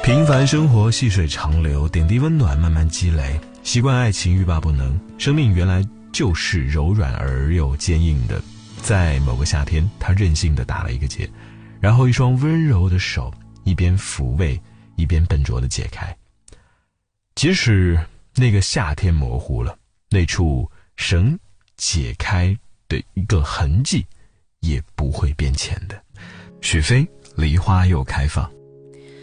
平凡生活细水长流，点滴温暖慢慢积累，习惯爱情欲罢不能。生命原来就是柔软而又坚硬的。在某个夏天，他任性地打了一个结，然后一双温柔的手一边抚慰一边笨拙地解开。即使那个夏天模糊了，那处绳解开的一个痕迹也不会变浅的。许飞，梨花又开放。